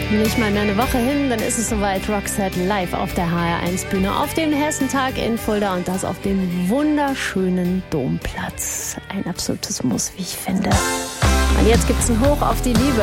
Nicht mal mehr eine Woche hin, dann ist es soweit. Roxette live auf der HR1-Bühne auf dem Hessentag in Fulda und das auf dem wunderschönen Domplatz. Ein absolutes Muss, wie ich finde. Und jetzt gibt's ein Hoch auf die Liebe.